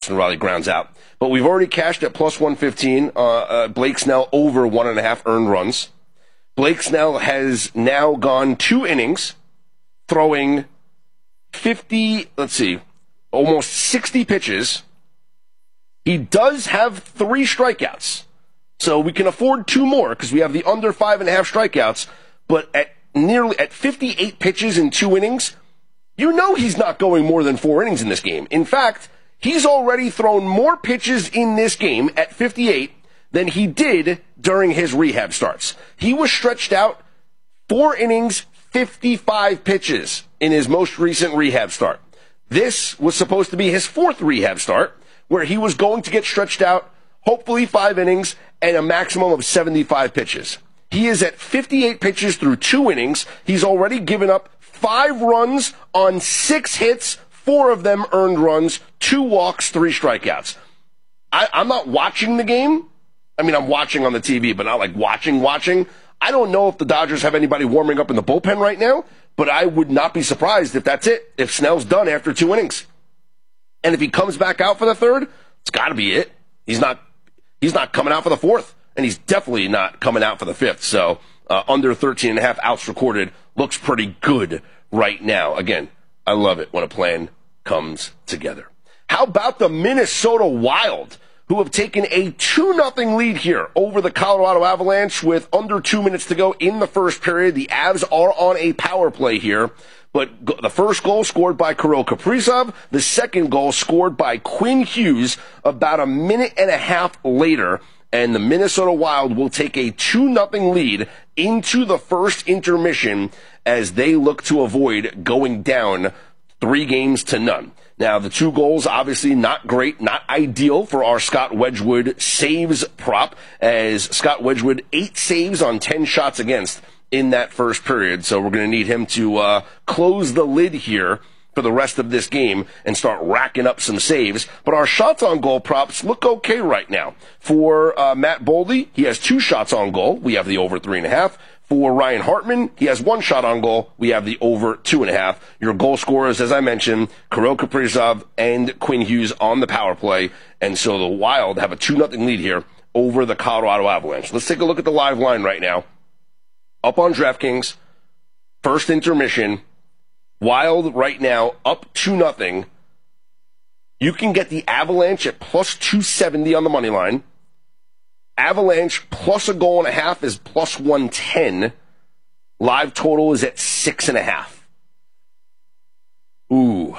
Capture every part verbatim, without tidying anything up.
Austin Riley grounds out. But we've already cashed at plus one fifteen. Uh, uh, Blake Snell over one and a half earned runs. Blake Snell has now gone two innings, throwing fifty, let's see, almost sixty pitches. He does have three strikeouts. So we can afford two more because we have the under five and a half strikeouts. But at nearly at fifty-eight pitches in two innings, you know he's not going more than four innings in this game. In fact, he's already thrown more pitches in this game at fifty-eight than he did during his rehab starts. He was stretched out four innings, fifty-five pitches in his most recent rehab start. This was supposed to be his fourth rehab start, where he was going to get stretched out, hopefully five innings, and a maximum of seventy-five pitches. He is at fifty-eight pitches through two innings. He's already given up five runs on six hits, four of them earned runs, two walks, three strikeouts. I, I'm not watching the game. I mean, I'm watching on the T V, but not like watching, watching. I don't know if the Dodgers have anybody warming up in the bullpen right now, but I would not be surprised if that's it, if Snell's done after two innings. And if he comes back out for the third, it's got to be it. He's not, he's not coming out for the fourth, and he's definitely not coming out for the fifth. So uh, under thirteen and a half outs recorded looks pretty good right now. Again, I love it when a plan comes together. How about the Minnesota Wild, who have taken a two nothing lead here over the Colorado Avalanche with under two minutes to go in the first period? The Avs are on a power play here, but the first goal scored by Kirill Kaprizov, the second goal scored by Quinn Hughes about a minute and a half later, and the Minnesota Wild will take a two nothing lead into the first intermission as they look to avoid going down three games to none. Now, the two goals, obviously not great, not ideal for our Scott Wedgwood saves prop, as Scott Wedgwood, eight saves on ten shots against in that first period. So we're going to need him to uh, close the lid here for the rest of this game and start racking up some saves. But our shots on goal props look okay right now. For uh, Matt Boldy, he has two shots on goal. We have the over three and a half. For Ryan Hartman, he has one shot on goal. We have the over two and a half. Your goal scorers, as I mentioned, Kirill Kaprizov and Quinn Hughes on the power play. And so the Wild have a two nothing lead here over the Colorado Avalanche. Let's take a look at the live line right now. Up on DraftKings, first intermission. Wild right now up two nothing. You can get the Avalanche at plus two seventy on the money line. Avalanche plus a goal and a half is plus one ten. Live total is at six and a half. Ooh.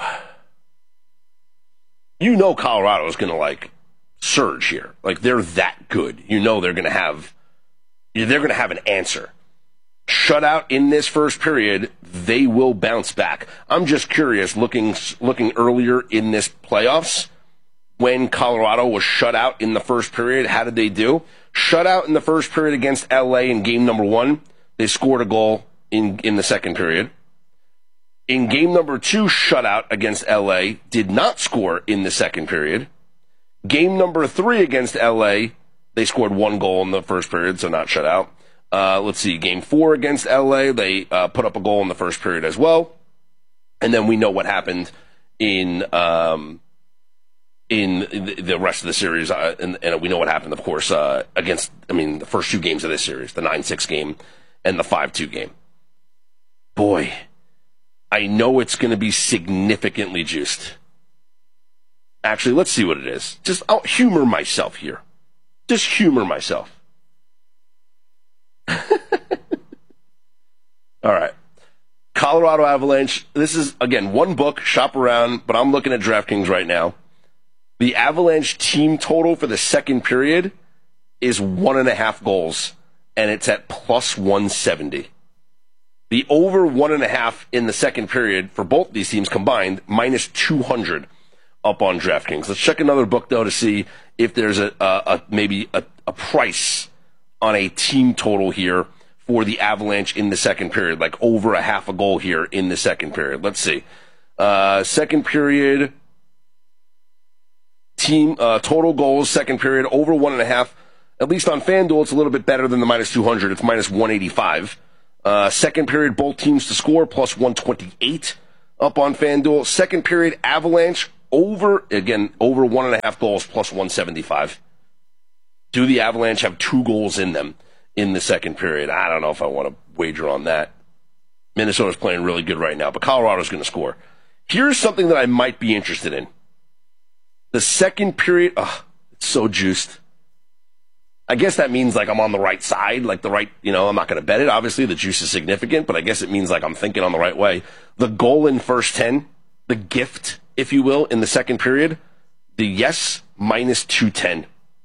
You know Colorado is going to, like, surge here. Like, they're that good. You know they're going to have, they're going to have an answer. Shutout in this first period, they will bounce back. I'm just curious, looking looking earlier in this playoffs, when Colorado was shut out in the first period, how did they do? Shut out in the first period against L A in game number one. They scored a goal in, in the second period. In game number two, shutout against L A, did not score in the second period. Game number three against L A, they scored one goal in the first period, so not shut out. Uh, let's see, game four against L A, they uh, put up a goal in the first period as well. And then we know what happened in... Um, in the rest of the series, uh, and, and we know what happened, of course, uh, against, I mean, the first two games of this series, the nine six game and the five two game. Boy, I know it's going to be significantly juiced. Actually, let's see what it is. Just, I'll humor myself here. Just humor myself. All right. Colorado Avalanche. This is, again, one book, shop around, but I'm looking at DraftKings right now. The Avalanche team total for the second period is one and a half goals, and it's at plus one seventy. The over one and a half in the second period for both these teams combined, minus two hundred up on DraftKings. Let's check another book, though, to see if there's a, a, a maybe a, a price on a team total here for the Avalanche in the second period, like over a half a goal here in the second period. Let's see. Uh, second period... Team uh, total goals, second period, over one and a half. At least on FanDuel, it's a little bit better than the minus two hundred. It's minus one eighty-five. Uh, second period, both teams to score, plus one twenty-eight up on FanDuel. Second period, Avalanche over, again, over one and a half goals plus one seventy-five. Do the Avalanche have two goals in them in the second period? I don't know if I want to wager on that. Minnesota's playing really good right now, but Colorado's going to score. Here's something that I might be interested in. The second period, oh, it's so juiced. I guess that means like I'm on the right side, like the right, you know, I'm not going to bet it. Obviously, the juice is significant, but I guess it means like I'm thinking on the right way. The goal in first ten, the gift, if you will, in the second period, the yes, minus two ten.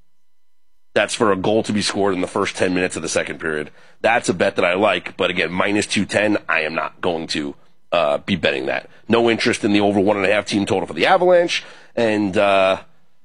That's for a goal to be scored in the first ten minutes of the second period. That's a bet that I like, but again, minus two ten, I am not going to uh, be betting that. No interest in the over one and a half team total for the Avalanche, and uh,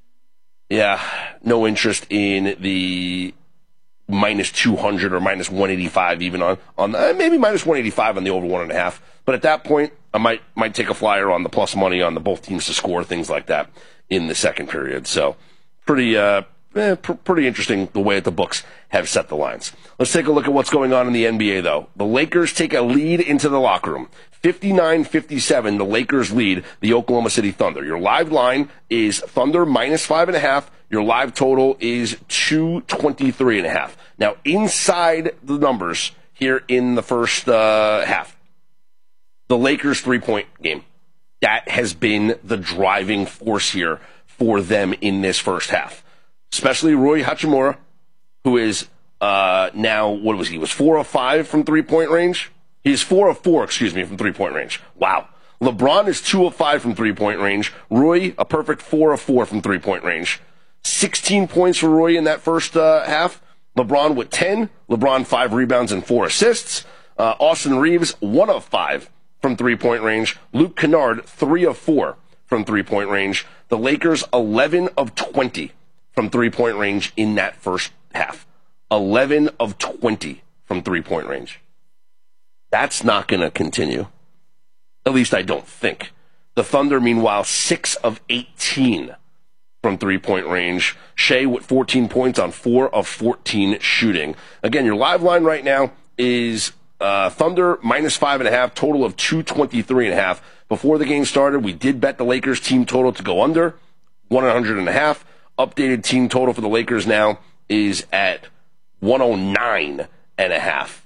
yeah, no interest in the minus two hundred or minus one eighty-five even on, on uh, maybe minus one eighty-five on the over one and a half. But at that point, I might might take a flyer on the plus money on the both teams to score, things like that in the second period. So pretty uh, eh, pr- pretty interesting the way that the books have set the lines. Let's take a look at what's going on in the N B A, though. The Lakers take a lead into the locker room. fifty-nine fifty-seven, the Lakers lead the Oklahoma City Thunder. Your live line is Thunder minus five and a half. Your live total is two twenty-three and a half. Now, inside the numbers here in the first uh, half, the Lakers three-point game. That has been the driving force here for them in this first half. Especially Rui Hachimura, who is uh, now, what was he? He was four of five from three-point range? He's four of four, excuse me, from three-point range. Wow. LeBron is two of five from three-point range. Rui, a perfect four of four from three-point range. sixteen points for Rui in that first uh, half. LeBron with ten. LeBron five rebounds and four assists. Uh, Austin Reeves, one of five from three-point range. Luke Kennard, three of four from three-point range. The Lakers, eleven of twenty from three-point range in that first half. eleven of twenty from three-point range. That's not going to continue. At least I don't think. The Thunder, meanwhile, six of eighteen from three-point range. Shea with fourteen points on four of fourteen shooting. Again, your live line right now is uh, Thunder minus five and a half, total of two twenty-three and a half. Before the game started, we did bet the Lakers team total to go under one hundred and a half. Updated team total for the Lakers now is at one oh nine and a half.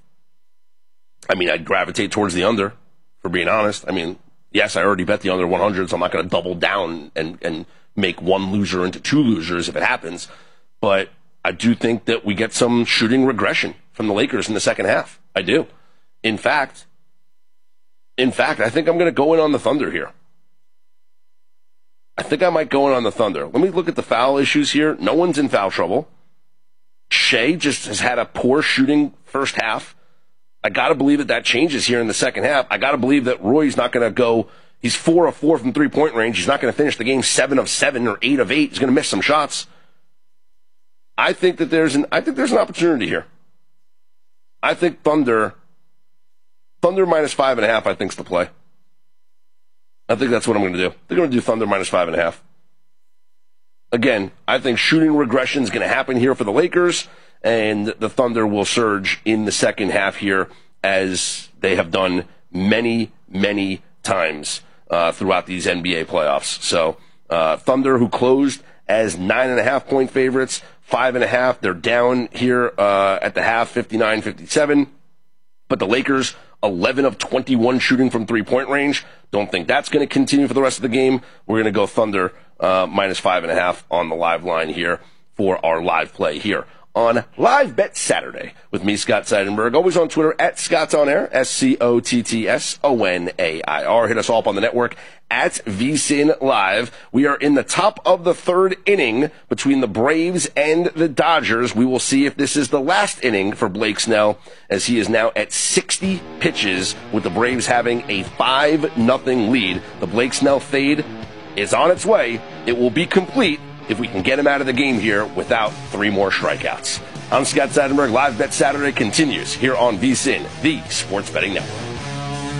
I mean, I'd gravitate towards the under, for being honest. I mean, yes, I already bet the under one hundred, so I'm not going to double down and, and make one loser into two losers if it happens. But I do think that we get some shooting regression from the Lakers in the second half. I do. In fact, in fact, I think I'm going to go in on the Thunder here. I think I might go in on the Thunder. Let me look at the foul issues here. No one's in foul trouble. Shea just has had a poor shooting first half. I got to believe that that changes here in the second half. I got to believe that Roy's not going to go. He's four of four from three-point range. He's not going to finish the game seven of seven or eight of eight. He's going to miss some shots. I think that there's an I think there's an opportunity here. I think Thunder Thunder minus five and a half, I think, is the play. I think that's what I'm going to do. They're going to do Thunder minus five and a half. Again, I think shooting regression is going to happen here for the Lakers, and the Thunder will surge in the second half here, as they have done many, many times uh, throughout these N B A playoffs. So, uh, Thunder, who closed as nine and a half point favorites, five and a half. They're down here uh, at the half, fifty-nine fifty-seven. But the Lakers, eleven of twenty-one shooting from three-point range. Don't think that's going to continue for the rest of the game. We're going to go Thunder uh, minus five and a half on the live line here for our live play here on Live Bet Saturday with me, Scott Seidenberg. Always on Twitter at Scott's On Air, S C O T T S O N A I R. Hit us all up on the network at V S I N Live. We are in the top of the third inning between the Braves and the Dodgers. We will see if this is the last inning for Blake Snell, as he is now at sixty pitches, with the Braves having a five nothing lead. The Blake Snell fade is on its way. It will be complete if we can get him out of the game here without three more strikeouts. I'm Scott Seidenberg. Live Bet Saturday continues here on V S I N, the Sports Betting Network.